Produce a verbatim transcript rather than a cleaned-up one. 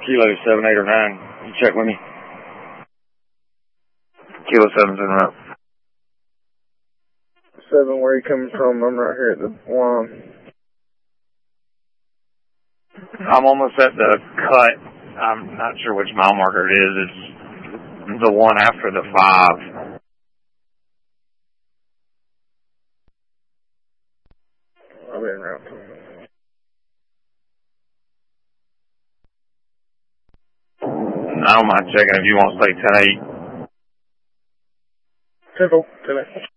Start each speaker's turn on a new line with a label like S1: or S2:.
S1: Kilo seven, eight, or nine. You check with me. Kilo seven, seven up.
S2: Seven, where are you coming from? I'm right here at the line.
S1: I'm almost at the cut. I'm not sure which mile marker it is. It's the one after the five.
S2: I'll be in route.
S1: I don't mind checking if you want to say ten eight.
S2: Simple. ten eight.